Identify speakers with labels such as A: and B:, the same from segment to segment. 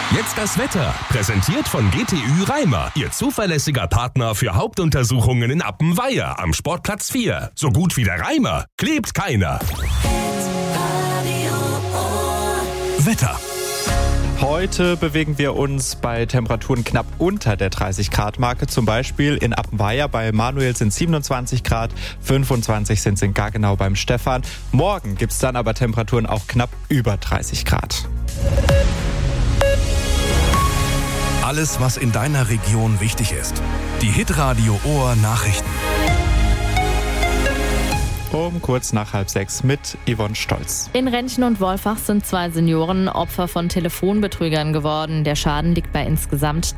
A: Jetzt das Wetter, präsentiert von GTÜ Reimer, Ihr zuverlässiger Partner für Hauptuntersuchungen in Appenweier am Sportplatz 4. So gut wie der Reimer, klebt keiner. Wetter.
B: Heute bewegen wir uns bei Temperaturen knapp unter der 30-Grad-Marke. Zum Beispiel in Appenweier bei Manuel sind 27 Grad, 25 sind es in Gaggenau beim Stefan. Morgen gibt es dann aber Temperaturen auch knapp über 30 Grad.
A: Alles, was in deiner Region wichtig ist. Die Hitradio Ohr Nachrichten.
B: Um kurz nach 5:30 mit Yvonne Stolz.
C: In Rentchen und Wolfach sind 2 Senioren Opfer von Telefonbetrügern geworden. Der Schaden liegt bei insgesamt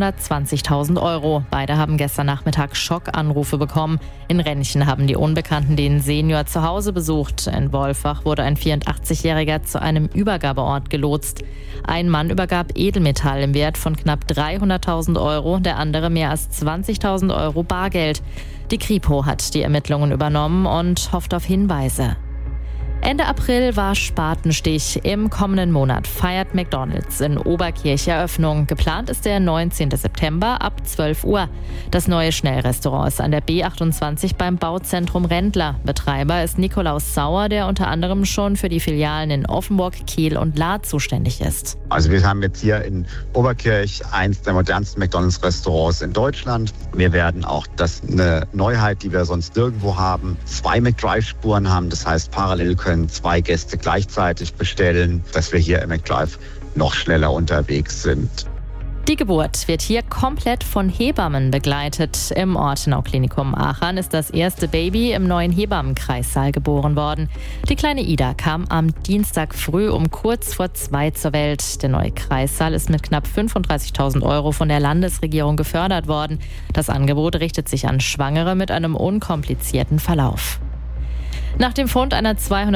C: 320.000 Euro. Beide haben gestern Nachmittag Schockanrufe bekommen. In Rentchen haben die Unbekannten den Senior zu Hause besucht. In Wolfach wurde ein 84-Jähriger zu einem Übergabeort gelotst. Ein Mann übergab Edelmetall im Wert von knapp 300.000 Euro, der andere mehr als 20.000 Euro Bargeld. Die Kripo hat die Ermittlungen übernommen und hofft auf Hinweise. Ende April war Spatenstich. Im kommenden Monat feiert McDonald's in Oberkirch Eröffnung. Geplant ist der 19. September ab 12 Uhr. Das neue Schnellrestaurant ist an der B28 beim Bauzentrum Rendler. Betreiber ist Nikolaus Sauer, der unter anderem schon für die Filialen in Offenburg, Kiel und Lahr zuständig ist.
D: Also wir haben jetzt hier in Oberkirch eins der modernsten McDonald's-Restaurants in Deutschland. Wir werden auch, das ist eine Neuheit, die wir sonst nirgendwo haben, 2 McDrive-Spuren haben. Das heißt, parallel können 2 Gäste gleichzeitig bestellen, dass wir hier im McDrive noch schneller unterwegs sind.
C: Die Geburt wird hier komplett von Hebammen begleitet. Im Ortenau-Klinikum Aachen ist das erste Baby im neuen Hebammenkreissaal geboren worden. Die kleine Ida kam am Dienstag früh um kurz vor 2 zur Welt. Der neue Kreissaal ist mit knapp 35.000 Euro von der Landesregierung gefördert worden. Das Angebot richtet sich an Schwangere mit einem unkomplizierten Verlauf. Nach dem Fund einer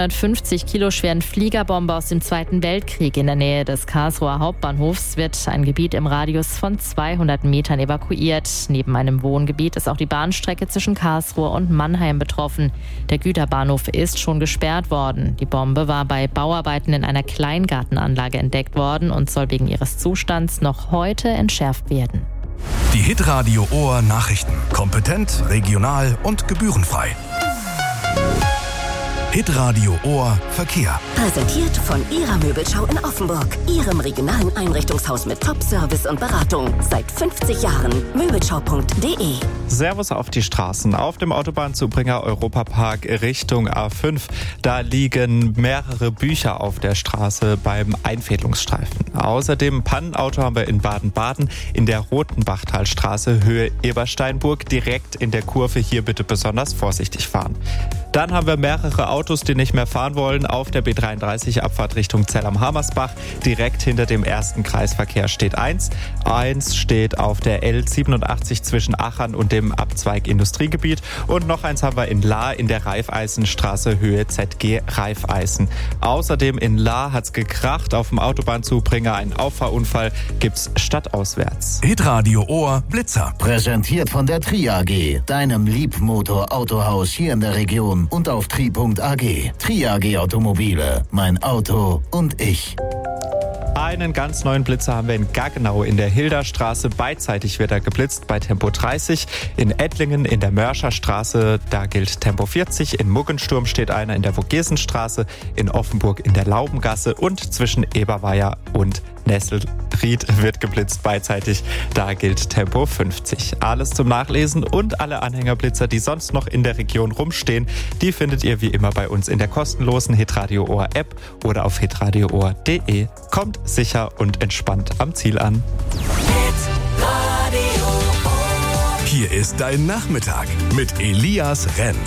C: 250 Kilo schweren Fliegerbombe aus dem Zweiten Weltkrieg in der Nähe des Karlsruher Hauptbahnhofs wird ein Gebiet im Radius von 200 Metern evakuiert. Neben einem Wohngebiet ist auch die Bahnstrecke zwischen Karlsruhe und Mannheim betroffen. Der Güterbahnhof ist schon gesperrt worden. Die Bombe war bei Bauarbeiten in einer Kleingartenanlage entdeckt worden und soll wegen ihres Zustands noch heute entschärft werden.
A: Die Hitradio Ohr Nachrichten. Kompetent, regional und gebührenfrei. Hitradio Ohr Verkehr.
E: Präsentiert von Ihrer Möbelschau in Offenburg. Ihrem regionalen Einrichtungshaus mit Top-Service und Beratung. Seit 50 Jahren. Möbelschau.de.
B: Servus auf die Straßen. Auf dem Autobahnzubringer Europapark Richtung A5. Da liegen mehrere Bücher auf der Straße beim Einfädelungsstreifen. Außerdem Pannenauto haben wir in Baden-Baden in der Rotenbachtalstraße Höhe Ebersteinburg. Direkt in der Kurve. Hier bitte besonders vorsichtig fahren. Dann haben wir mehrere Autos, die nicht mehr fahren wollen. Auf der B33 Abfahrt Richtung Zell am Hammersbach. Direkt hinter dem ersten Kreisverkehr steht 1. 1 steht auf der L87 zwischen Achern und dem Abzweig Industriegebiet. Und noch eins haben wir in Lahr in der Raiffeisenstraße Höhe ZG Raiffeisen. Außerdem in Lahr hat's gekracht. Auf dem Autobahnzubringer ein Auffahrunfall gibt's stadtauswärts.
A: Hitradio Ohr Blitzer.
F: Präsentiert von der Tri AG, deinem Liebmotor-Autohaus hier in der Region und auf tri.ag. Tri AG Automobile, mein Auto und ich.
B: Einen ganz neuen Blitzer haben wir in Gaggenau in der Hilderstraße. Beidseitig wird er geblitzt bei Tempo 30. In Ettlingen in der Mörcherstraße, da gilt Tempo 40. In Muggensturm steht einer in der Vogesenstraße. In Offenburg in der Laubengasse und zwischen Eberweier und Nesselried wird geblitzt beidseitig. Da gilt Tempo 50. Alles zum Nachlesen und alle Anhängerblitzer, die sonst noch in der Region rumstehen, die findet ihr wie immer bei uns in der kostenlosen Hitradio Ohr App oder auf hitradioohr.de. Kommt sicher und entspannt am Ziel an.
A: Hier ist dein Nachmittag mit Elias Renz.